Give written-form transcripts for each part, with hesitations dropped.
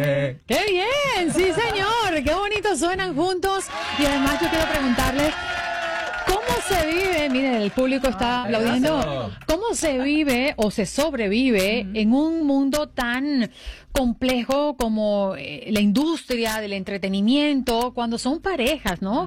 yeah. ¡Qué bien! Sí, señor. ¡Qué bonito suenan juntos! Y además yo quiero preguntarles, ¿cómo se vive? Miren, el público está aplaudiendo. ¿Cómo se vive o se sobrevive en un mundo tan complejo como la industria del entretenimiento, cuando son parejas, ¿no?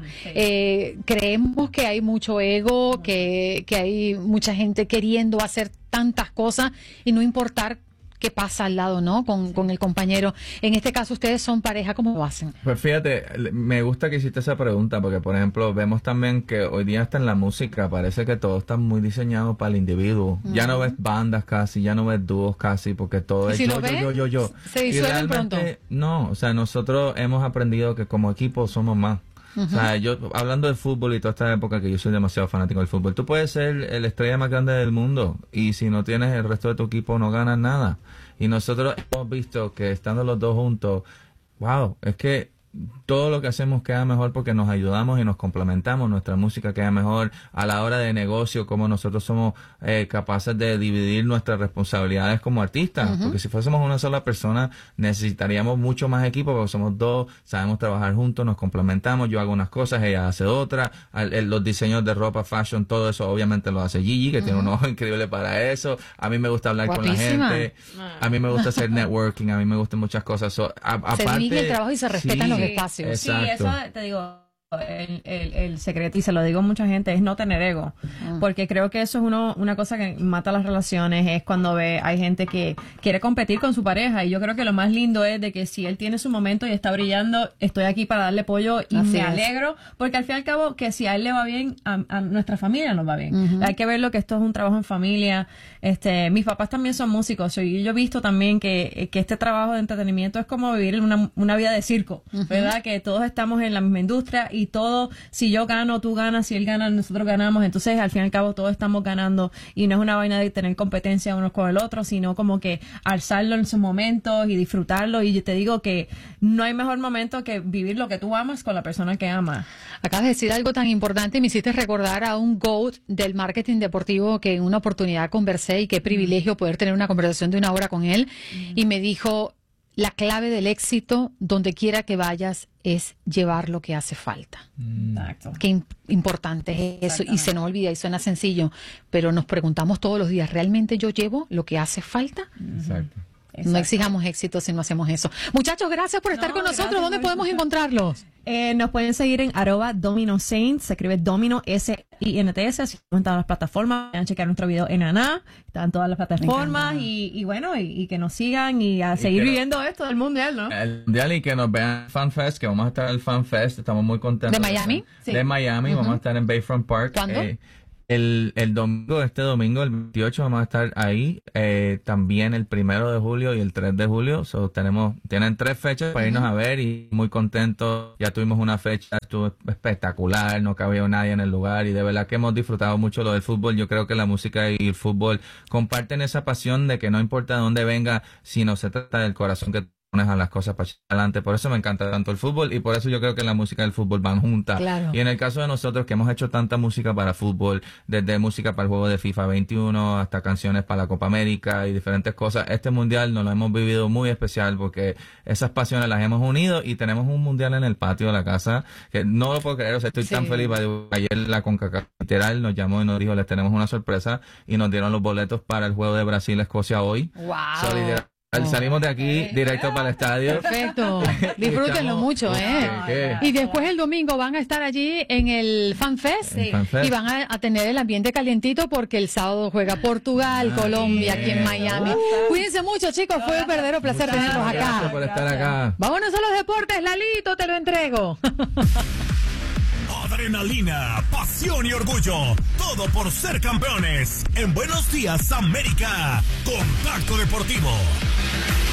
Creemos que hay mucho ego, que hay mucha gente queriendo hacer tantas cosas y no importar qué pasa al lado, ¿no? Con el compañero. En este caso, ustedes son pareja, ¿cómo lo hacen? Pues fíjate, me gusta que hiciste esa pregunta porque, por ejemplo, vemos también que hoy día hasta en la música parece que todo está muy diseñado para el individuo. Ya no ves bandas casi, ya no ves dúos casi, porque todo es yo. Se disuelven pronto. No, o sea, nosotros hemos aprendido que como equipo somos más. O sea, yo, hablando de fútbol y toda esta época que yo soy demasiado fanático del fútbol, tú puedes ser el estrella más grande del mundo y si no tienes el resto de tu equipo no ganas nada. Y nosotros hemos visto que estando los dos juntos, wow, es que todo lo que hacemos queda mejor porque nos ayudamos y nos complementamos, nuestra música queda mejor a la hora de negocio, como nosotros somos capaces de dividir nuestras responsabilidades como artistas, porque si fuésemos una sola persona necesitaríamos mucho más equipo, porque somos dos, sabemos trabajar juntos, nos complementamos, yo hago unas cosas, ella hace otras, los diseños de ropa, fashion, todo eso obviamente lo hace Gigi, que tiene un ojo increíble para eso, a mí me gusta hablar con la gente, a mí me gusta hacer networking, a mí me gustan muchas cosas, se divide el trabajo y se respetan los espacios. Exacto. Sí, eso te digo, el secreto, y se lo digo a mucha gente, es no tener ego. Porque creo que eso es una cosa que mata las relaciones, es cuando hay gente que quiere competir con su pareja. Y yo creo que lo más lindo es de que si él tiene su momento y está brillando, estoy aquí para darle apoyo y me alegro. Porque al fin y al cabo, que si a él le va bien, a nuestra familia nos va bien. Hay que verlo que esto es un trabajo en familia. Mis papás también son músicos y yo he visto también que este trabajo de entretenimiento es como vivir una vida de circo, ¿verdad? Que todos estamos en la misma industria y todo, si yo gano, tú ganas, si él gana, nosotros ganamos, entonces al fin y al cabo todos estamos ganando y no es una vaina de tener competencia unos con el otro, sino como que alzarlo en sus momentos y disfrutarlo. Y yo te digo que no hay mejor momento que vivir lo que tú amas con la persona que amas. Acabas de decir algo tan importante y me hiciste recordar a un GOAT del marketing deportivo que en una oportunidad conversé y qué privilegio poder tener una conversación de 1 hora con él y me dijo: la clave del éxito, donde quiera que vayas, es llevar lo que hace falta. Exacto. Qué importante es eso. Y se nos olvida y suena sencillo, pero nos preguntamos todos los días, ¿realmente yo llevo lo que hace falta? Exacto. No exijamos éxito si no hacemos eso. Muchachos, gracias por estar con nosotros. ¿Dónde podemos encontrarlos? Nos pueden seguir en @DominoSaints, se escribe Domino SINTS, así en todas las plataformas. Pueden checar nuestro video en ANA, están todas las plataformas y bueno, y que nos sigan y a seguir viviendo esto del Mundial, ¿no? El Mundial y que nos vean en FanFest, que vamos a estar en el FanFest, estamos muy contentos. ¿De Miami? Sí. De Miami, vamos a estar en Bayfront Park. ¿Cuándo? El domingo, este domingo, el 28, vamos a estar ahí. También el 1 de julio y el 3 de julio. Tienen 3 fechas para irnos a ver y muy contentos. Ya tuvimos una fecha, estuvo espectacular, no cabía nadie en el lugar y de verdad que hemos disfrutado mucho lo del fútbol. Yo creo que la música y el fútbol comparten esa pasión de que no importa de dónde venga, sino se trata del corazón que a las cosas para adelante. Por eso me encanta tanto el fútbol y por eso yo creo que la música y el fútbol van juntas. Claro. Y en el caso de nosotros que hemos hecho tanta música para fútbol, desde música para el juego de FIFA 21 hasta canciones para la Copa América y diferentes cosas, este mundial nos lo hemos vivido muy especial porque esas pasiones las hemos unido y tenemos un mundial en el patio de la casa que no lo puedo creer. O sea, estoy tan feliz. Ayer la CONCACAF literal nos llamó y nos dijo, les tenemos una sorpresa y nos dieron los boletos para el juego de Brasil-Escocia hoy. ¡Wow! Salimos de aquí directo para el estadio. Perfecto. Disfrútenlo mucho, ¿eh? Y después el domingo van a estar allí en el FanFest y van a tener el ambiente calientito porque el sábado juega Portugal, Colombia, aquí en Miami. Cuídense mucho, chicos. Fue un verdadero placer tenerlos acá. Gracias por estar acá. Vámonos a los deportes. Lalito, te lo entrego. Adrenalina, pasión y orgullo. Todo por ser campeones. En Buenos Días, América. Contacto Deportivo.